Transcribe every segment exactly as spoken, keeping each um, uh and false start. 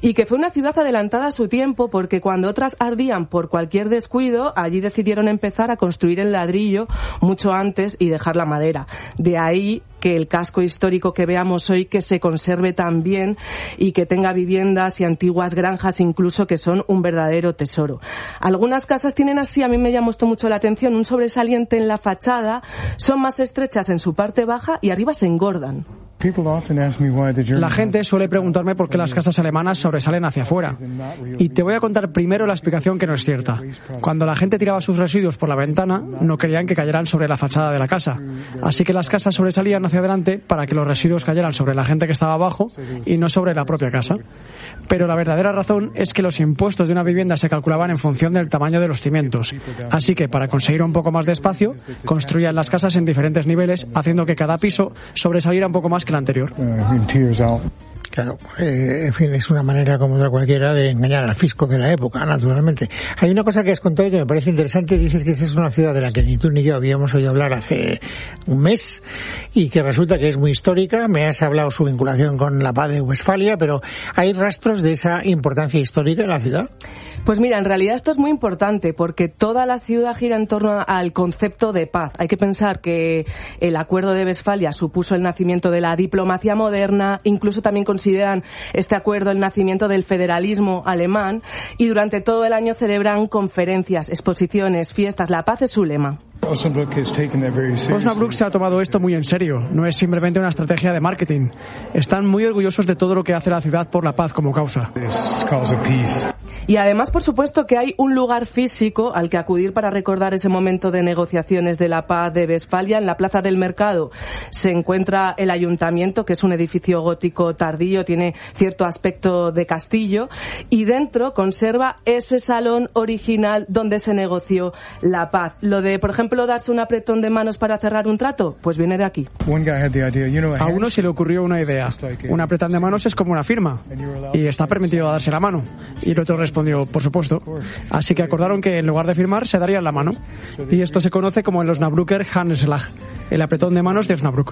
y que fue una ciudad adelantada a su tiempo porque cuando otras ardían por cualquier descuido, allí decidieron empezar a construir el ladrillo mucho antes y dejar la madera. De ahí que el casco histórico que veamos hoy que se conserve tan bien y que tenga viviendas y antiguas granjas incluso que son un verdadero tesoro. Algunas casas tienen así, a mí me llamó esto mucho la atención, un sobresaliente en la fachada, son más estrechas en su parte baja y arriba se engordan. La gente suele preguntarme por qué las casas alemanas sobresalen hacia afuera. Y te voy a contar primero la explicación que no es cierta. Cuando la gente tiraba sus residuos por la ventana, no querían que cayeran sobre la fachada de la casa. Así que las casas sobresalían hacia adelante para que los residuos cayeran sobre la gente que estaba abajo y no sobre la propia casa. Pero la verdadera razón es que los impuestos de una vivienda se calculaban en función del tamaño de los cimientos. Así que para conseguir un poco más de espacio, construían las casas en diferentes niveles, haciendo que cada piso sobresaliera un poco más que el anterior. Claro, eh, en fin, es una manera como otra cualquiera de engañar al fisco de la época, naturalmente. Hay una cosa que has contado que me parece interesante. Dices que esta es una ciudad de la que ni tú ni yo habíamos oído hablar hace un mes y que resulta que es muy histórica. Me has hablado su vinculación con la paz de Westfalia, pero ¿hay rastros de esa importancia histórica en la ciudad? Pues mira, en realidad esto es muy importante porque toda la ciudad gira en torno al concepto de paz. Hay que pensar que el Acuerdo de Westfalia supuso el nacimiento de la diplomacia moderna, incluso también consideran este acuerdo el nacimiento del federalismo alemán y durante todo el año celebran conferencias, exposiciones, fiestas. La paz es su lema. Osnabrück se ha tomado esto muy en serio. No es simplemente una estrategia de marketing. Están muy orgullosos de todo lo que hace la ciudad por la paz como causa. Y además, por supuesto, que hay un lugar físico al que acudir para recordar ese momento de negociaciones de la paz de Westfalia. En la Plaza del Mercado se encuentra el ayuntamiento, que es un edificio gótico tardío, tiene cierto aspecto de castillo, y dentro conserva ese salón original donde se negoció la paz. Lo de, por ejemplo, darse un apretón de manos para cerrar un trato, pues viene de aquí. A uno se le ocurrió una idea. Un apretón de manos es como una firma, y está permitido darse la mano. Y el otro respondió, por supuesto. Así que acordaron que en lugar de firmar se darían la mano. Y esto se conoce como el Osnabrücker Handschlag, el apretón de manos de Osnabrück.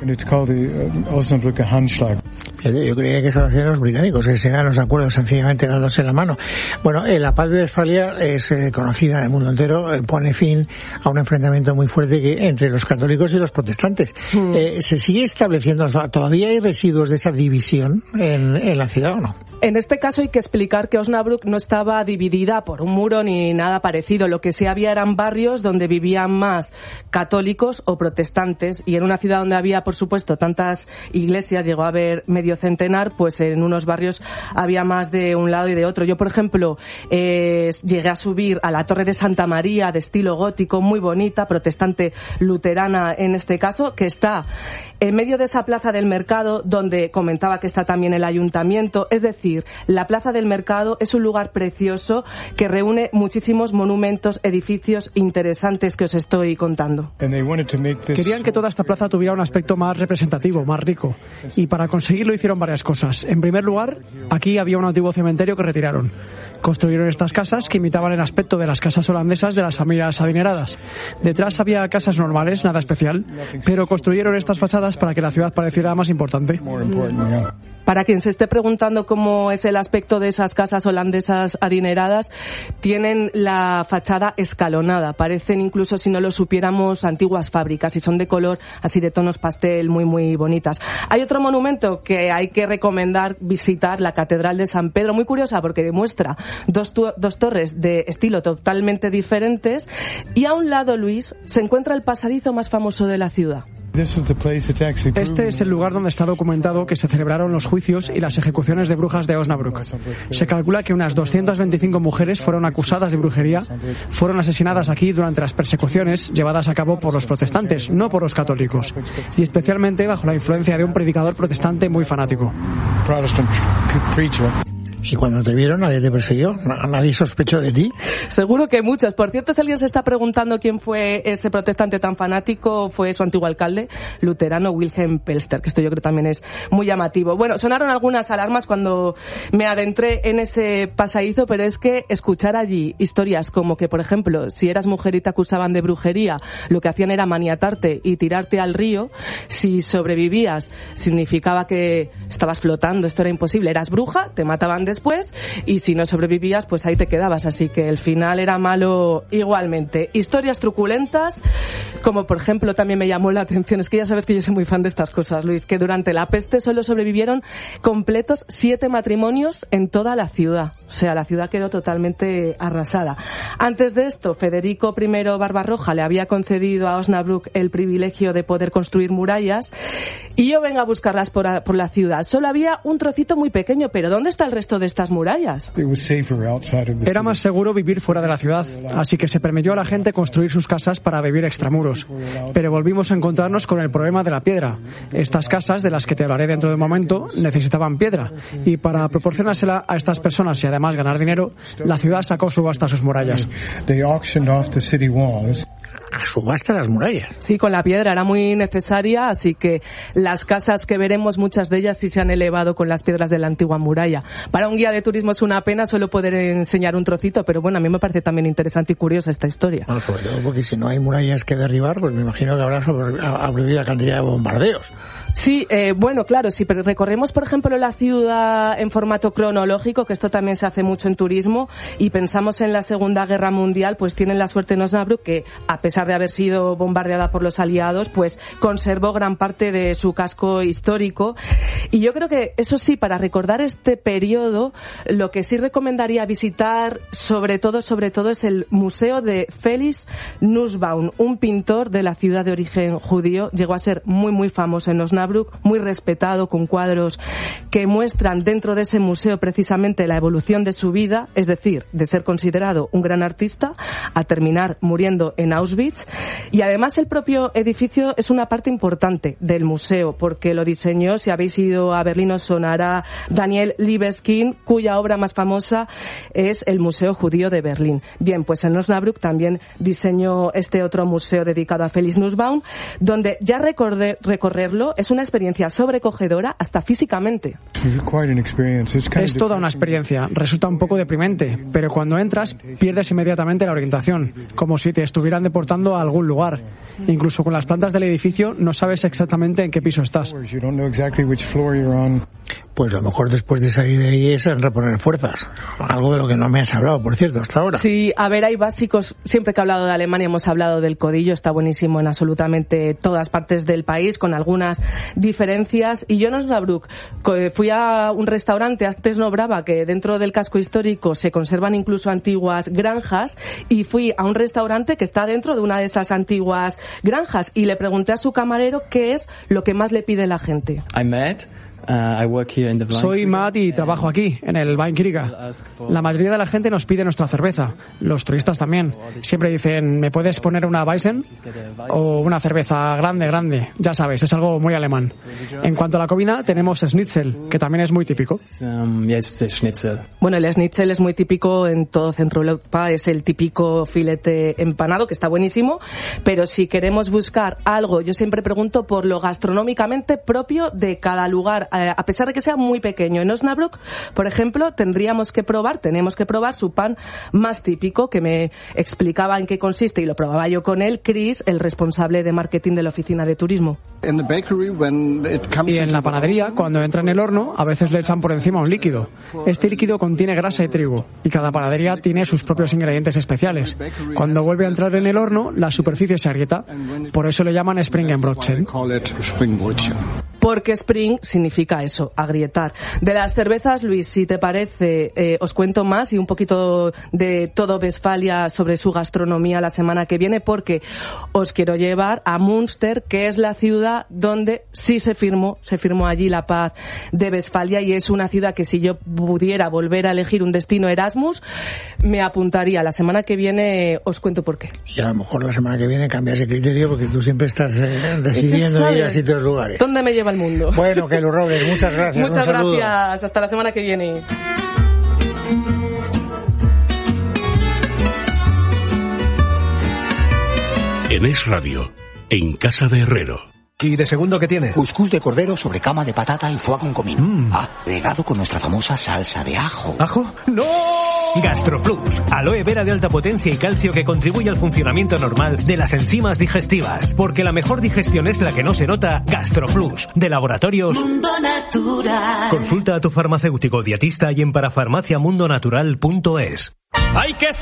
Yo creía que eso lo hacían los británicos, que se dan los acuerdos sencillamente dándose la mano. Bueno, eh, la paz de Westfalia es eh, conocida en el mundo entero, eh, pone fin a un enfrentamiento muy fuerte que, entre los católicos y los protestantes. Mm. Eh, ¿Se sigue estableciendo, todavía hay residuos de esa división en, en la ciudad o no? En este caso hay que explicar que Osnabrück no estaba dividida por un muro ni nada parecido. Lo que sí había eran barrios donde vivían más católicos o protestantes, y en una ciudad donde había, por supuesto, tantas iglesias, llegó a haber medio centenar, pues en unos barrios había más de un lado y de otro. Yo, por ejemplo, eh, llegué a subir a la Torre de Santa María, de estilo gótico, muy bonita, protestante luterana en este caso, que está en medio de esa Plaza del Mercado, donde comentaba que está también el ayuntamiento. Es decir, la Plaza del Mercado es un lugar precioso que reúne muchísimos monumentos, edificios interesantes que os estoy contando. Querían que toda esta plaza tuviera un aspecto más representativo, más rico, y para conseguirlo hicieron varias cosas. En primer lugar, aquí había un antiguo cementerio que retiraron. Construyeron estas casas que imitaban el aspecto de las casas holandesas de las familias adineradas. Detrás había casas normales, nada especial, pero construyeron estas fachadas para que la ciudad pareciera más importante. Para quien se esté preguntando cómo es el aspecto de esas casas holandesas adineradas, tienen la fachada escalonada. Parecen, incluso si no lo supiéramos, antiguas fábricas y son de color así de tonos pastel muy, muy bonitas. Hay otro monumento que hay que recomendar visitar, la Catedral de San Pedro, muy curiosa porque demuestra dos, tu- dos torres de estilo totalmente diferentes, y a un lado, Luis, se encuentra el pasadizo más famoso de la ciudad. Este es el lugar donde está documentado que se celebraron los juicios y las ejecuciones de brujas de Osnabrück. Se calcula que unas doscientas veinticinco mujeres fueron acusadas de brujería, fueron asesinadas aquí durante las persecuciones llevadas a cabo por los protestantes, no por los católicos, y especialmente bajo la influencia de un predicador protestante muy fanático. ¿Y cuando te vieron nadie te persiguió? ¿Nadie sospechó de ti? Seguro que muchos. Por cierto, si alguien se está preguntando quién fue ese protestante tan fanático, fue su antiguo alcalde luterano, Wilhelm Pelster, que esto yo creo también es muy llamativo. Bueno, sonaron algunas alarmas cuando me adentré en ese pasadizo, pero es que escuchar allí historias como que, por ejemplo, si eras mujer y te acusaban de brujería, lo que hacían era maniatarte y tirarte al río. Si sobrevivías, significaba que estabas flotando, esto era imposible. Eras bruja, te mataban después después, y si no sobrevivías, pues ahí te quedabas. Así que el final era malo igualmente. Historias truculentas, como por ejemplo también me llamó la atención, es que ya sabes que yo soy muy fan de estas cosas, Luis, que durante la peste solo sobrevivieron completos siete matrimonios en toda la ciudad. O sea, la ciudad quedó totalmente arrasada. Antes de esto, Federico primero Barbarroja le había concedido a Osnabrück el privilegio de poder construir murallas, y yo vengo a buscarlas por, a, por la ciudad. Solo había un trocito muy pequeño, pero ¿dónde está el resto de estas murallas? Era más seguro vivir fuera de la ciudad, así que se permitió a la gente construir sus casas para vivir extramuros. Pero volvimos a encontrarnos con el problema de la piedra. Estas casas, de las que te hablaré dentro de un momento, necesitaban piedra, y para proporcionársela a estas personas y además ganar dinero, la ciudad sacó subasta sus murallas. A subasta las murallas. Sí, con la piedra era muy necesaria, así que las casas que veremos, muchas de ellas sí se han elevado con las piedras de la antigua muralla. Para un guía de turismo es una pena solo poder enseñar un trocito, pero bueno, a mí me parece también interesante y curiosa esta historia. Bueno, sobre todo porque si no hay murallas que derribar, pues me imagino que habrá sobrevivido la cantidad de bombardeos. Sí, eh, bueno, claro, si recorremos, por ejemplo, la ciudad en formato cronológico, que esto también se hace mucho en turismo, y pensamos en la Segunda Guerra Mundial, pues tienen la suerte en Osnabrück que, a pesar de haber sido bombardeada por los aliados, pues conservó gran parte de su casco histórico. Y yo creo que, eso sí, para recordar este periodo, lo que sí recomendaría visitar, sobre todo, sobre todo, es el Museo de Felix Nussbaum, un pintor de la ciudad de origen judío. Llegó a ser muy, muy famoso en Osnabrück, muy respetado, con cuadros que muestran dentro de ese museo precisamente la evolución de su vida, es decir, de ser considerado un gran artista a terminar muriendo en Auschwitz. Y además el propio edificio es una parte importante del museo, porque lo diseñó, si habéis ido a Berlín os sonará, Daniel Libeskind, cuya obra más famosa es el Museo Judío de Berlín. Bien, pues en Osnabrück también diseñó este otro museo dedicado a Felix Nussbaum, donde ya recordé, recorrerlo es una experiencia sobrecogedora hasta físicamente. Es toda una experiencia, resulta un poco deprimente, pero cuando entras pierdes inmediatamente la orientación, como si te estuvieran deportando a algún lugar. Incluso con las plantas del edificio no sabes exactamente en qué piso estás. Pues a lo mejor después de salir de ahí es reponer fuerzas. Algo de lo que no me has hablado, por cierto, hasta ahora. Sí, a ver, hay básicos. Siempre que he hablado de Alemania hemos hablado del codillo. Está buenísimo en absolutamente todas partes del país, con algunas diferencias. Y yo en Osnabrück fui a un restaurante, antes nombraba que dentro del casco histórico se conservan incluso antiguas granjas, y fui a un restaurante que está dentro de una de esas antiguas granjas y le pregunté a su camarero qué es lo que más le pide la gente. I met Uh, I work here in the Soy Matt y trabajo aquí, en el Weinkrieger. La mayoría de la gente nos pide nuestra cerveza. Los turistas también. Siempre dicen, ¿me puedes poner una Weizen? O una cerveza grande, grande. Ya sabes, es algo muy alemán. En cuanto a la comida, tenemos Schnitzel, que también es muy típico. Um, yes, Schnitzel. Bueno, el Schnitzel es muy típico en todo Centro Europa. Es el típico filete empanado, que está buenísimo. Pero si queremos buscar algo, yo siempre pregunto por lo gastronómicamente propio de cada lugar. A pesar de que sea muy pequeño. En Osnabrück, por ejemplo, tendríamos que probar, tenemos que probar su pan más típico, que me explicaba en qué consiste, y lo probaba yo con él, Chris, el responsable de marketing de la oficina de turismo. Y en la panadería, cuando entra en el horno, a veces le echan por encima un líquido. Este líquido contiene grasa y trigo, y cada panadería tiene sus propios ingredientes especiales. Cuando vuelve a entrar en el horno, la superficie se agrieta. Por eso le llaman Springenbrötchen. Porque spring significa eso, agrietar. De las cervezas, Luis, si te parece, eh, os cuento más y un poquito de todo Westfalia sobre su gastronomía la semana que viene, porque os quiero llevar a Münster, que es la ciudad donde sí se firmó, se firmó allí la paz de Westfalia, y es una ciudad que si yo pudiera volver a elegir un destino Erasmus, me apuntaría. La semana que viene os cuento por qué. Y a lo mejor la semana que viene cambia ese criterio, porque tú siempre estás eh, decidiendo ir a sitios lugares. ¿Dónde me lleva el mundo? Bueno, que lo Robles, muchas gracias. Muchas gracias. Hasta la semana que viene. En Es Radio, en Casa de Herrero. ¿Y de segundo qué tiene? Cuscús de cordero sobre cama de patata y foie con comino. Mm. Ah, regado con nuestra famosa salsa de ajo. ¿Ajo? ¡No! GastroPlus, aloe vera de alta potencia y calcio que contribuye al funcionamiento normal de las enzimas digestivas. Porque la mejor digestión es la que no se nota. GastroPlus, de Laboratorios Mundo Natural. Consulta a tu farmacéutico dietista y en parafarmaciamundonatural punto es. ¡Hay que